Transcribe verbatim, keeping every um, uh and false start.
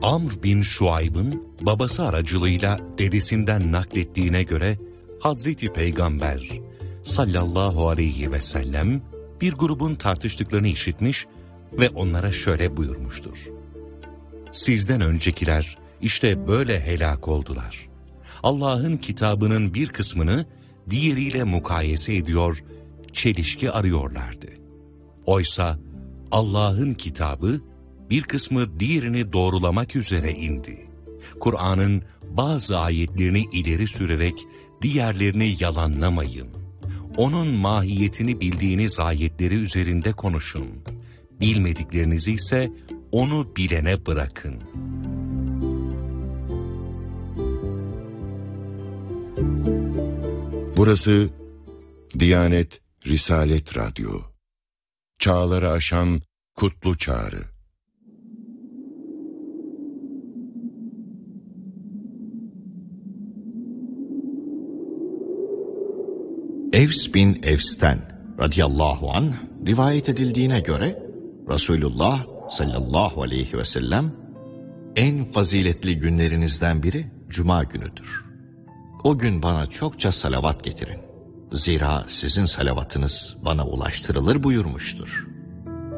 Amr bin Şuayb'ın babası aracılığıyla dedesinden naklettiğine göre Hazreti Peygamber sallallahu aleyhi ve sellem bir grubun tartıştıklarını işitmiş ve onlara şöyle buyurmuştur. Sizden öncekiler işte böyle helak oldular. Allah'ın kitabının bir kısmını diğeriyle mukayese ediyor, çelişki arıyorlardı. Oysa Allah'ın kitabı bir kısmı diğerini doğrulamak üzere indi. Kur'an'ın bazı ayetlerini ileri sürerek diğerlerini yalanlamayın. Onun mahiyetini bildiğiniz ayetleri üzerinde konuşun. Bilmediklerinizi ise onu bilene bırakın. Burası Diyanet Risalet Radyo. Çağları aşan kutlu çağrı. Evs bin Evs'ten radıyallahu anh rivayet edildiğine göre Resulullah sallallahu aleyhi ve sellem en faziletli günlerinizden biri Cuma günüdür. O gün bana çokça salavat getirin. Zira sizin salavatınız bana ulaştırılır buyurmuştur.